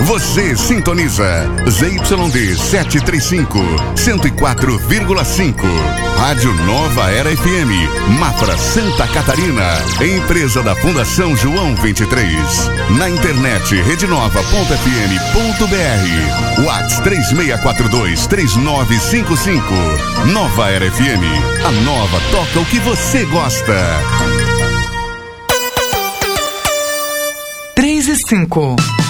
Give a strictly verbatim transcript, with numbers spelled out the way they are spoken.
Você sintoniza Z Y D setecentos e trinta e cinco, cento e quatro vírgula cinco. Rádio Nova Era F M, Mafra, Santa Catarina. Empresa da Fundação João vinte e três. Na internet redenova ponto f m ponto b r. WhatsApp três seis quatro dois, três nove cinco cinco. Nova Era F M. A nova toca o que você gosta. três e cinco.